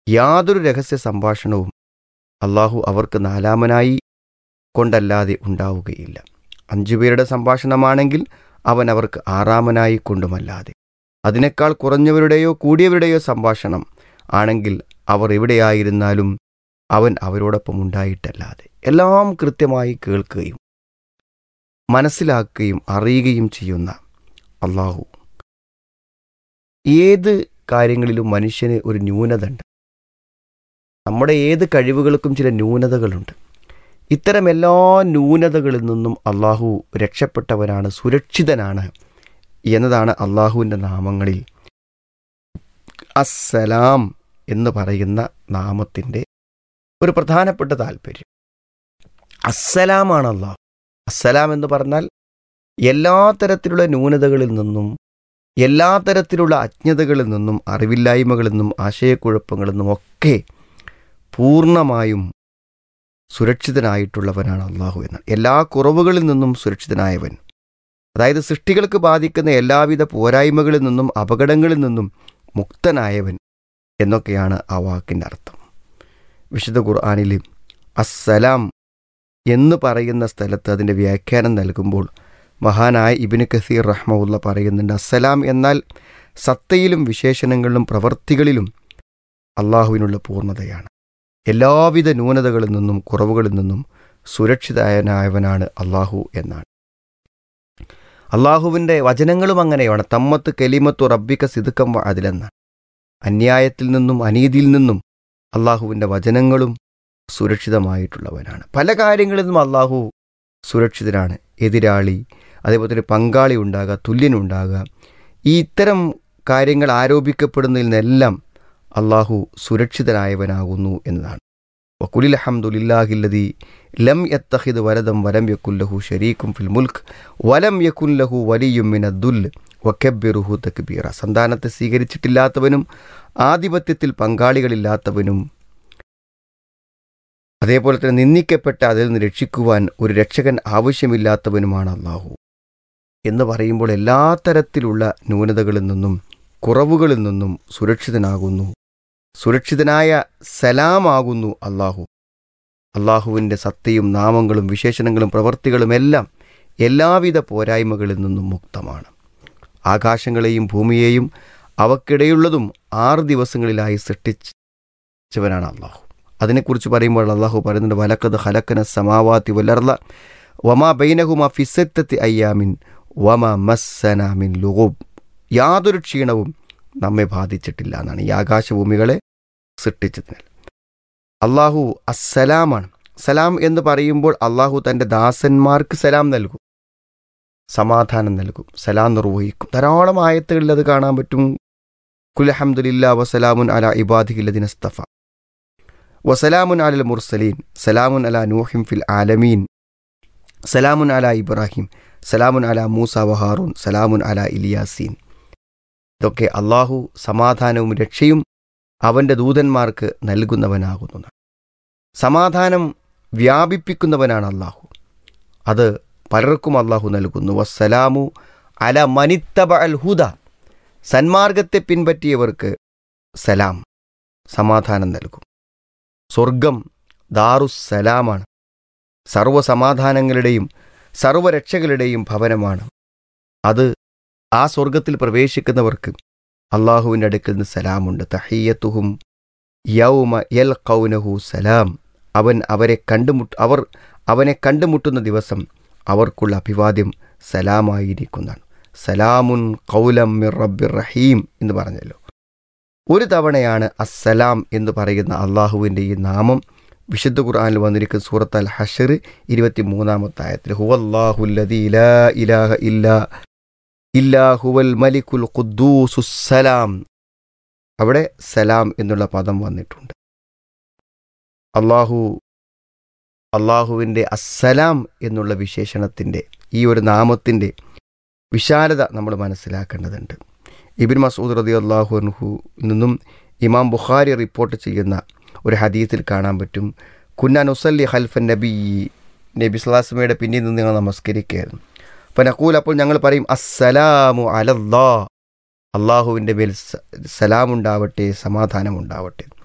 യാതൊരു രഹസ്യ സംഭാഷണവും അള്ളാഹു അവർക്ക് നാലാമനായി കൊണ്ടല്ലാതെ ഉണ്ടാവുകയില്ല. 5 പേരുടെ സംഭാഷണമാണെങ്കിൽ അവൻ അവർക്ക് 6-മനായി കൊണ്ടുമല്ലാതെ. അതിനേക്കാൾ കുറഞ്ഞവരുടെയോ കൂടിയവരുടെയോ സംഭാഷണം ആണെങ്കിൽ അവർ എവിടെയായിരുന്നാലും അവൻ അവരോടൊപ്പം ഉണ്ടായിട്ടല്ലാതെ. എല്ലാം കൃത്യമായി കേൾക്കുകയും മനസ്സിലാക്കുകയും അറിയുകയും ചെയ്യുന്ന അള്ളാഹു. ഏത് കാര്യങ്ങളിലും മനുഷ്യന് ഒരു ന്യൂനത ഉണ്ട്. നമ്മുടെ ഏത് കഴിവുകൾക്കും ചില ന്യൂനതകളുണ്ട്. ഇത്തരം എല്ലാ ന്യൂനതകളിൽ നിന്നും അള്ളാഹു രക്ഷപ്പെട്ടവനാണ്, സുരക്ഷിതനാണ് എന്നതാണ് അള്ളാഹുവിൻ്റെ നാമങ്ങളിൽ അസ്സലാം എന്ന് പറയുന്ന നാമത്തിൻ്റെ ഒരു പ്രധാനപ്പെട്ട താല്പര്യം. അസ്സലാമാണ് അള്ളാഹു. അസ്സലാം എന്ന് പറഞ്ഞാൽ എല്ലാ തരത്തിലുള്ള ന്യൂനതകളിൽ നിന്നും, എല്ലാ തരത്തിലുള്ള അജ്ഞതകളിൽ നിന്നും, അറിവില്ലായ്മകളിൽ നിന്നും, ആശയക്കുഴപ്പങ്ങളിൽ നിന്നും ഒക്കെ പൂർണ്ണമായും സുരക്ഷിതനായിട്ടുള്ളവനാണ് അള്ളാഹു എന്നാണ്. എല്ലാ കുറവുകളിൽ നിന്നും സുരക്ഷിതനായവൻ, അതായത് സൃഷ്ടികൾക്ക് ബാധിക്കുന്ന എല്ലാവിധ പോരായ്മകളിൽ നിന്നും അപകടങ്ങളിൽ നിന്നും മുക്തനായവൻ എന്നൊക്കെയാണ് ആ വാക്കിൻ്റെ അർത്ഥം. വിശുദ്ധ ഖുർആനിൽ അസ്സലാം എന്ന് പറയുന്ന സ്ഥലത്ത് അതിൻ്റെ വ്യാഖ്യാനം നൽകുമ്പോൾ മഹാനായ ഇബ്നു കസീർ റഹ്മഹുള്ള പറയുന്നുണ്ട്, അസ്സലാം എന്നാൽ സത്തയിലും വിശേഷണങ്ങളിലും പ്രവൃത്തികളിലും അള്ളാഹുവിനുള്ള പൂർണ്ണതയാണ്. എല്ലാവിധ ന്യൂനതകളിൽ നിന്നും കുറവുകളിൽ നിന്നും സുരക്ഷിതനായവനാണ് അള്ളാഹു എന്നാണ്. അള്ളാഹുവിൻ്റെ വചനങ്ങളും അങ്ങനെയാണ്. തമ്മത്ത് കലിമത്തു റബ്ബിക സിദ്ഖം വ അദ്ലെന്നാണ്. അന്യായത്തിൽ നിന്നും അനീതിയിൽ നിന്നും അള്ളാഹുവിൻ്റെ വചനങ്ങളും സുരക്ഷിതമായിട്ടുള്ളവനാണ്. പല കാര്യങ്ങളിൽ നിന്നും അള്ളാഹു സുരക്ഷിതനാണ്. എതിരാളി, അതേപോലെ തന്നെ പങ്കാളി ഉണ്ടാകുക, തുല്യനുണ്ടാകുക, ഈ ഇത്തരം കാര്യങ്ങൾ ആരോപിക്കപ്പെടുന്നതിൽ നിന്നെല്ലാം അള്ളാഹു സുരക്ഷിതനായവനാകുന്നു എന്നതാണ്. വഖുലിൽ ഹംദുലില്ലാഹില്ലദീ ലം യത്തഖിദ് വലദൻ വലം യകുൻ ലഹു ശരീകുൻ ഫിൽ മുൽക്ക് വലം യകുൻ ലഹു വലിയ്യുൻ മിനദ്ദുൽ വകബ്ബിറുഹു തക്ബീറ. സന്താനത്തെ സ്വീകരിച്ചിട്ടില്ലാത്തവനും ആധിപത്യത്തിൽ പങ്കാളികളില്ലാത്തവനും അതേപോലെ തന്നെ നിന്ദിക്കപ്പെട്ട അതിൽ നിന്ന് രക്ഷിക്കുവാൻ ഒരു രക്ഷകൻ ആവശ്യമില്ലാത്തവനുമാണ് അള്ളാഹു എന്ന് പറയുമ്പോൾ എല്ലാ തരത്തിലുള്ള ന്യൂനതകളിൽ നിന്നും കുറവുകളിൽ നിന്നും സുരക്ഷിതനാകുന്നു. സുരക്ഷിതനായ സലാമാകുന്നു അള്ളാഹു. അള്ളാഹുവിൻ്റെ സത്തയും നാമങ്ങളും വിശേഷണങ്ങളും പ്രവൃത്തികളും എല്ലാം എല്ലാവിധ പോരായ്മകളിൽ നിന്നും മുക്തമാണ്. ആകാശങ്ങളെയും ഭൂമിയെയും അവക്കിടയുള്ളതും 6 ദിവസങ്ങളിലായി സൃഷ്ടിച്ചവനാണ് അള്ളാഹു. അതിനെക്കുറിച്ച് പറയുമ്പോൾ അള്ളാഹു പറയുന്നുണ്ട്, വലഖദ് ഖലഖന സമാവാതി വൽഅർള വമാ ബൈനഹുമാ ഫി സിത്തത്തി അയ്യാമിൻ വമാ മസ്സനാ മിൻ ലുഗൂബ്. യാതൊരു ക്ഷീണവും നമ്മെ ബാധിച്ചിട്ടില്ല എന്നാണ് ഈ ആകാശഭൂമികളെ സൃഷ്ടിച്ചതിനാൽ. അള്ളാഹു അസ്സലാമാണ്. സലാം എന്ന് പറയുമ്പോൾ അള്ളാഹു തൻ്റെ ദാസന്മാർക്ക് സലാം നൽകും, സമാധാനം നൽകും, സലാം നിർവഹിക്കും. ധാരാളം ആയത്തുകളിൽ അത് കാണാൻ പറ്റും. ഖുൽ ഹംദുലില്ലാ വസലാമുൻ അലാ ഇബാദിഹില്ലദീന ഇസ്തഫ വസലാമുൻ അലൽ മുർസലീൻ സലാമുൻ അലാ നൂഹിൻ ഫിൽ ആലമീൻ സലാമുൻ അലാ ഇബ്രാഹിം സലാമുൻ അലാ മൂസ വഹാറൂൻ സലാമുൻ അലാ ഇലിയാസീൻ. ഇതൊക്കെ അള്ളാഹു സമാധാനവും രക്ഷയും അവൻ്റെ ദൂതന്മാർക്ക് നൽകുന്നവനാകുന്നു. സമാധാനം വ്യാപിപ്പിക്കുന്നവനാണ് അള്ളാഹു. അത് പലർക്കും അള്ളാഹു നൽകുന്നു. വസ്സലാമു അല മനിത്തബ അൽ ഹുദ. സന്മാർഗത്തെ പിൻപറ്റിയവർക്ക് സലാം, സമാധാനം നൽകും. സ്വർഗം ദാറുസ്സലാമാണ്. സർവ്വസമാധാനങ്ങളുടെയും സർവ്വരക്ഷകളുടെയും ഭവനമാണ് അത്. ആ സ്വർഗത്തിൽ പ്രവേശിക്കുന്നവർക്ക് അള്ളാഹുവിൻ്റെ അടുക്കൽ നിന്ന് സലാമുണ്ട്. തഹിയ്യത്തുഹും യൗമ യൽഖൗനഹു സലാം. അവർ അവനെ കണ്ടുമുട്ടുന്ന ദിവസം അവർക്കുള്ള അഭിവാദ്യം സലാമായിരിക്കുന്നതാണ്. സലാമുൻ ഖൗലം മിർ റബ്ബിർ റഹീം എന്ന് പറഞ്ഞല്ലോ. ഒരു തവണയാണ് അസ്സലാം എന്ന് പറയുന്ന അള്ളാഹുവിൻ്റെ ഈ നാമം വിശുദ്ധ ഖുർആനിൽ വന്നിരിക്കുന്ന സൂറത്ത് അൽ ഹശ്ർ 23-ാമത്തെ ആയത്തിൽ ഹുവല്ലാഹുല്ലദീ ലാ ഇലാഹ ഇല്ലാ ഹുവൽ മലിക്കുൽ ഖുദ്ദൂസുസ് സലാം. അവിടെ സലാം എന്നുള്ള പദം വന്നിട്ടുണ്ട്. അള്ളാഹുവിൻ്റെ അസ്സലാം എന്നുള്ള വിശേഷണത്തിൻ്റെ ഈ ഒരു നാമത്തിൻ്റെ വിശാലത നമ്മൾ മനസ്സിലാക്കേണ്ടതുണ്ട്. ഇബ്നു മസ്ഊദ് റളിയല്ലാഹു അൻഹു നിന്നും ഇമാം ബുഖാരി റിപ്പോർട്ട് ചെയ്യുന്ന ഒരു ഹദീസിൽ കാണാൻ പറ്റും, കുന്നാ നുസല്ലി ഖൽഫൻ നബി സ്വല്ലല്ലാഹു അലൈഹി വസല്ലമയുടെ പിന്നിൽ നിന്ന് ഞങ്ങൾ നമസ്കരിക്കുകയായിരുന്നു. ഫനഖൂൽ, അപ്പോൾ ഞങ്ങൾ പറയും അസ്സലാമു അലല്ലാഹ്, അള്ളാഹുവിൻ്റെ മേൽ സലാമുണ്ടാവട്ടെ, സമാധാനമുണ്ടാവട്ടെ.